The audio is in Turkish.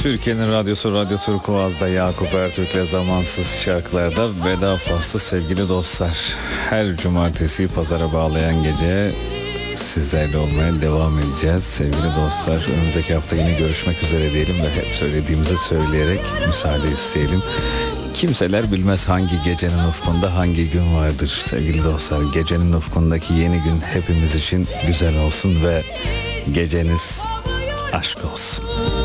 Türkiye'nin radyosu Radyo Turkuaz'da Yakup Ertürk'le zamansız şarkılarda veda faslı sevgili dostlar. Her cumartesi pazara bağlayan gece sizlerle olmaya devam edeceğiz sevgili dostlar. Önümüzdeki hafta yine görüşmek üzere diyelim ve hep söylediğimizi söyleyerek müsaade isteyelim. Kimseler bilmez hangi gecenin ufkunda hangi gün vardır sevgili dostlar. Gecenin ufkundaki yeni gün hepimiz için güzel olsun ve geceniz aşk olsun.